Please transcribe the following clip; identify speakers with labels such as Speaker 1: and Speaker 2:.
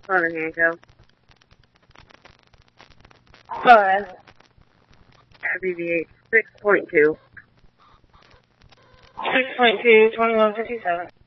Speaker 1: On a handcuff. But, abbreviate 6.2. 6.2, 2157.